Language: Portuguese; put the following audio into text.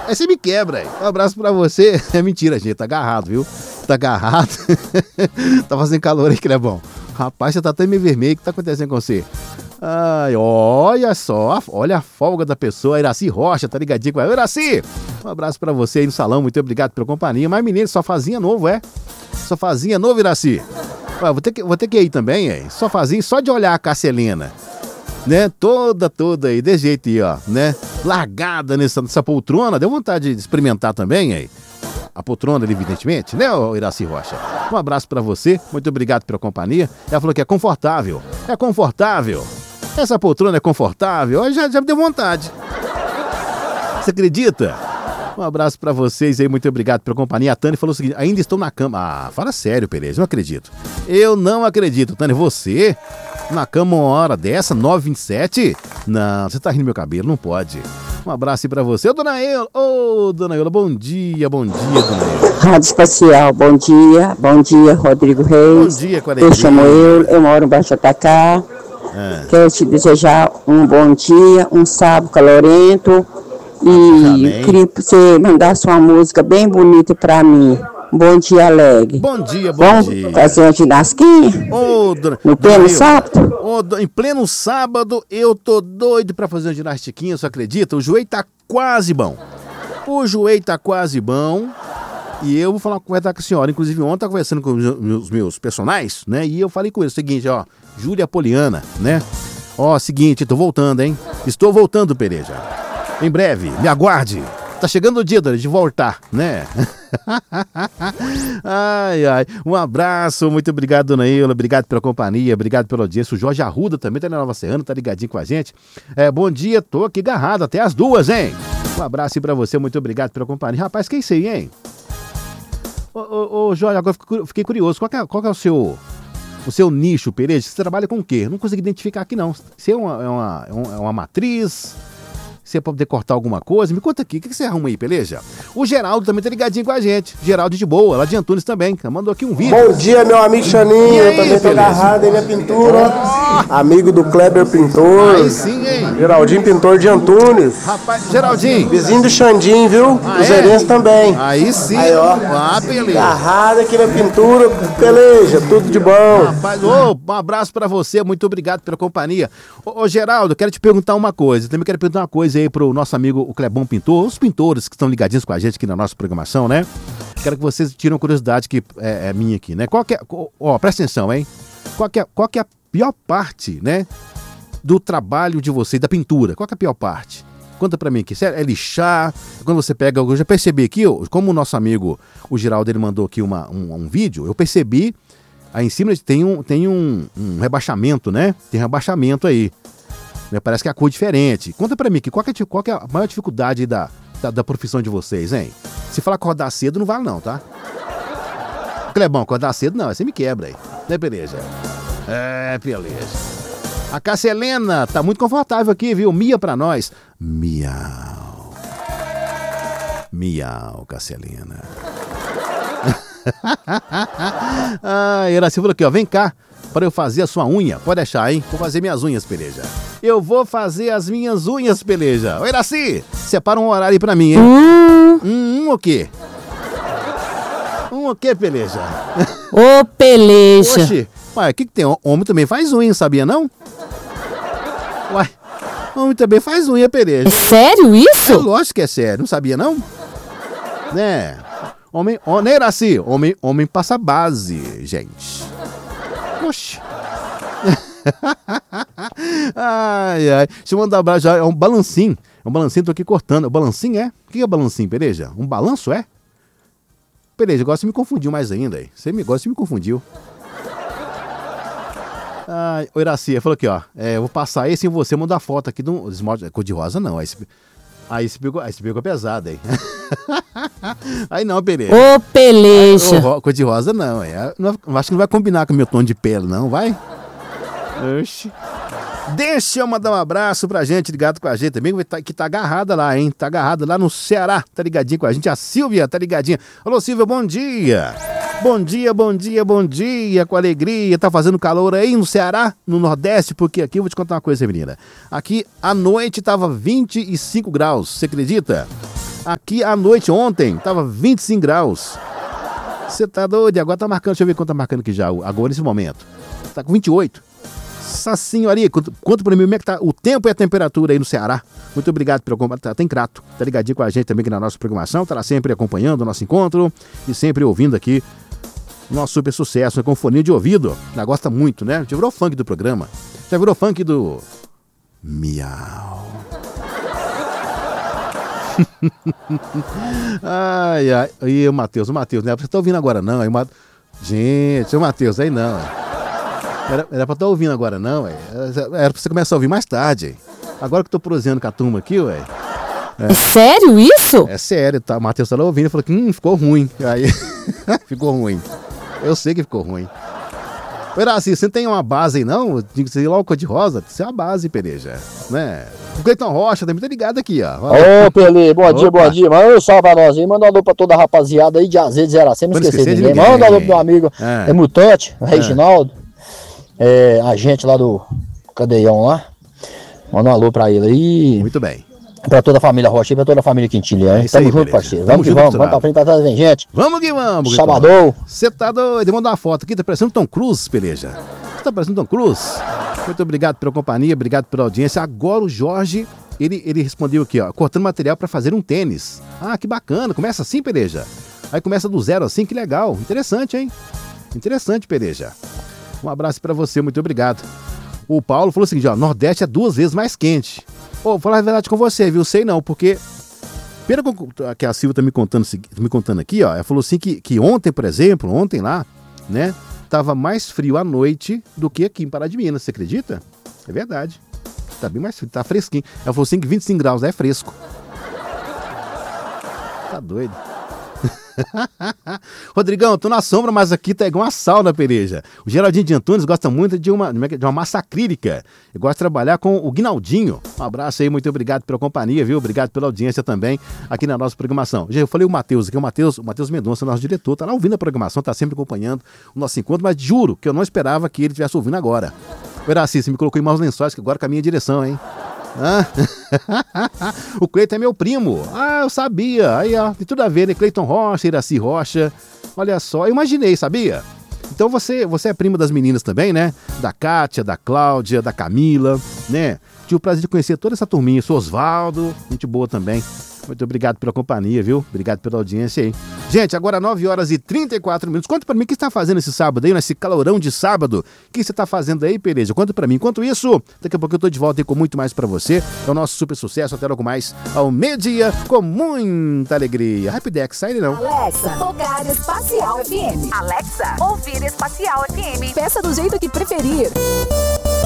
Aí você me quebra aí. Um abraço pra você. É mentira, gente. Tá agarrado, viu? Tá agarrado. Tá fazendo calor aí, Clebão. Rapaz, você tá até meio vermelho. O que tá acontecendo com você? Ai, olha só. Olha a folga da pessoa. Iraci Rocha, tá ligadinho com ela. Iraci, um abraço pra você aí no salão. Muito obrigado pela companhia. Mas, menino, sofazinha novo, é? Sofazinha novo, Iraci. Ué, vou ter que ir também, é? Sofazinho só de olhar a Casselina. Né? Toda aí, desse jeito aí, ó, né? Largada nessa poltrona, deu vontade de experimentar também, aí. A poltrona, evidentemente, né, Iraci Rocha? Um abraço pra você, muito obrigado pela companhia. Ela falou que é confortável. Essa poltrona é confortável, já me deu vontade. Você acredita? Um abraço pra vocês aí, muito obrigado pela companhia. A Tânia falou o seguinte, ainda estou na cama. Ah, fala sério, Perez, não acredito. Eu não acredito, Tânia, você... Na cama uma hora dessa, 9h27? Não, você tá rindo do meu cabelo, não pode. Um abraço aí pra você. Ô, Dona Eula, bom dia, Dona Eula. Rádio Espacial, bom dia, Rodrigo Reis. Bom dia, Quaresma. Eu chamo eu moro em Baixo Atacá. Quero te desejar um bom dia, um sábado calorento. E queria que você mandasse uma música bem bonita pra mim. Bom dia, alegre. Bom dia. Vamos fazer uma ginastinha? No pleno sábado? Em pleno sábado, eu tô doido pra fazer uma ginastiquinha, você acredita? O joelho tá quase bom. E eu vou conversar com a senhora. Inclusive, ontem eu tava conversando com os meus personagens, né? E eu falei com eles o seguinte, ó. Júlia Poliana, né? Ó, seguinte, tô voltando, hein? Estou voltando, Pereja. Em breve, me aguarde. Tá chegando o dia de voltar, né? Ai. Um abraço, muito obrigado, Dona Eula. Obrigado pela companhia, obrigado pela audiência. O Jorge Arruda também tá na Nova Serrana, tá ligadinho com a gente. Bom dia, tô aqui agarrado até as 2, hein? Um abraço aí pra você, muito obrigado pela companhia. Rapaz, que é isso aí, hein? Ô, Jorge, agora fiquei curioso. Qual que é o seu nicho, Pereira? Você trabalha com o quê? Não consegui identificar aqui, não. Você é uma matriz... Você pode poder cortar alguma coisa? Me conta aqui, o que você arruma aí, beleza? O Geraldo também tá ligadinho com a gente. Geraldo de boa, lá de Antunes também. Mandou aqui um vídeo. Bom dia, meu amigo Chaninho. Eu também tô agarrado aí na pintura. Amigo do Kleber Pintor. Aí sim, hein? Geraldinho Pintor de Antunes. Rapaz, Geraldinho. Vizinho do Xandinho, viu? Os Zerense também. Aí sim. Aí, ó. Beleza. Agarrado aqui na pintura. Beleza, tudo de bom. Rapaz, um abraço pra você. Muito obrigado pela companhia. Ô, Geraldo, quero te perguntar uma coisa. Também quero perguntar uma coisa aí pro nosso amigo o Clebão Pintor, os pintores que estão ligadinhos com a gente aqui na nossa programação, né? Quero que vocês tirem uma curiosidade que é minha aqui, né? Presta atenção, hein? Qual que é a pior parte, né? Do trabalho de vocês, da pintura? Qual que é a pior parte? Conta pra mim aqui, sério, é lixar? Quando você pega, eu já percebi aqui, como o nosso amigo, o Geraldo, ele mandou aqui um vídeo, eu percebi, aí em cima tem um rebaixamento, né? Tem rebaixamento aí. Parece que é a cor diferente. Conta pra mim aqui, qual que é a maior dificuldade da profissão de vocês, hein? Se falar acordar cedo, não vale não, tá? Clebão, acordar cedo não, você me quebra aí. Né, beleza? Beleza. A Casselena tá muito confortável aqui, viu? Mia pra nós. Miau. Miau, Casselena. Iraci falou aqui, ó, vem cá. Para eu fazer a sua unha, pode deixar, hein? Vou fazer minhas unhas, Peleja. Eu vou fazer as minhas unhas, Peleja. Ô, Iraci, separa um horário aí pra mim, hein? O quê? O quê, Peleja? Ô, Peleja. Oxi, ué, o que tem? Homem também faz unha, sabia não? Ué, homem também faz unha, Peleja. É sério isso? Lógico que é sério, não sabia não? Né? Homem, né, Iraci? Homem passa base, gente. Oxi. Ai. Deixa eu mandar um abraço já. É um balancinho. Tô aqui cortando. O balancinho é? O que é balancinho, Pereja? Um balanço é? Pereja, agora você me confundiu mais ainda. Você me confundiu. O Iraci falou aqui, ó. Eu vou passar esse em você, mandar a foto aqui do esmalte. Cor de rosa não. Aí você pegou pesado aí. Aí não, Pereira. Ô, Peleja. Cor de rosa não. Acho que não vai combinar com o meu tom de pele, não, vai? Oxi. Deixa eu mandar um abraço pra gente, ligado com a gente também, que tá agarrada lá, hein? Tá agarrada lá no Ceará, tá ligadinha com a gente. A Silvia tá ligadinha. Alô, Silvia, bom dia. Bom dia, com alegria. Tá fazendo calor aí no Ceará, no Nordeste, porque aqui eu vou te contar uma coisa, menina. Aqui, à noite, tava 25 graus, você acredita? Aqui à noite ontem tava 25 graus. Você tá doido? Agora tá marcando, deixa eu ver quanto tá marcando aqui já, agora nesse momento. Tá com 28. Essa senhoria, conta pra mim como é que tá o tempo e a temperatura aí no Ceará. Muito obrigado pelo contato. Tem Crato, tá ligadinho com a gente também aqui na nossa programação, tá lá sempre acompanhando o nosso encontro e sempre ouvindo aqui nosso super sucesso, né, com foninho de ouvido. Já gosta muito, né? Já virou funk do programa. Já virou funk do... Miau. Ai, ai. E o Matheus, né? Você tá ouvindo agora não? Aí, gente, o Matheus, aí não. Era pra estar ouvindo agora não, ué. Era pra você começar a ouvir mais tarde. Agora que eu tô prosseando com a turma aqui, ué. É sério isso? É sério, tá? O Matheus tá lá ouvindo e falou que ficou ruim. Aí, ficou ruim. Eu sei que ficou ruim. Iraci, você tem uma base aí não? Tinha que ser lá o Cor-de-Rosa. Isso é uma base, Pereja, né? O Cleiton Rocha também tá ligado aqui, ó. Ô, Pelê, bom dia. Manda um salve pra nós aí. Manda um alô pra toda a rapaziada aí de Azedo, Zeracema. Não esquecer de ninguém. Manda um alô pro meu amigo, Mutante, Reginaldo. A gente lá do Cadeião lá. Manda um alô pra ele aí. Muito bem. Pra toda a família Rocha e pra toda a família Quintilha. Tamo junto, parceiro. Vamos que vamos. Vamos pra frente, pra trás, vem, gente. Vamos que vamos. Sabadão. Você tá doido? Manda uma foto aqui. Tá parecendo Tom Cruise, Peleja. Você tá parecendo Tom Cruise? Muito obrigado pela companhia, obrigado pela audiência. Agora o Jorge, ele respondeu aqui, ó. Cortando material pra fazer um tênis. Ah, que bacana. Começa assim, Peleja? Aí começa do zero assim, que legal. Interessante, hein? Interessante, Peleja. Um abraço pra você, muito obrigado. O Paulo falou o seguinte, ó, Nordeste é 2 vezes mais quente. Ô, vou falar a verdade com você, viu? Sei não, porque pelo que a Silvia tá me contando aqui, ó, ela falou assim que ontem, por exemplo, ontem lá, né, tava mais frio à noite do que aqui em Pará de Minas, você acredita? É verdade. Tá bem mais frio, tá fresquinho. Ela falou assim que 25 graus é fresco. Tá doido. Rodrigão, tô na sombra, mas aqui tá igual uma sauna, Pereja. O Geraldinho de Antunes gosta muito de uma massa acrílica. Eu gosto de trabalhar com o Guinaldinho. Um abraço aí, muito obrigado pela companhia, viu? Obrigado pela audiência também aqui na nossa programação. Já eu falei o Matheus aqui, o Matheus Mendonça, nosso diretor, tá lá ouvindo a programação, tá sempre acompanhando o nosso encontro, mas juro que eu não esperava que ele estivesse ouvindo agora. Iraci, você me colocou em maus lençóis, que agora caminha a direção, hein? O Cleiton é meu primo. Ah, eu sabia. Aí, ó, tem tudo a ver, né? Cleiton Rocha, Iraci Rocha. Olha só, eu imaginei, sabia? Então você é primo das meninas também, né? Da Kátia, da Cláudia, da Camila, né? Tive o prazer de conhecer toda essa turminha. Sou Osvaldo, gente boa também. Muito obrigado pela companhia, viu? Obrigado pela audiência aí. Gente, agora 9h34. Conta pra mim o que você tá fazendo esse sábado aí, nesse calorão de sábado. O que você tá fazendo aí, Pereja? Conta pra mim. Enquanto isso, daqui a pouco eu tô de volta aí com muito mais pra você. É o nosso super sucesso. Até logo mais ao meio-dia, com muita alegria. Rapidex, sai não. Alexa, tocar Espacial FM. Alexa, ouvir Espacial FM. Peça do jeito que preferir.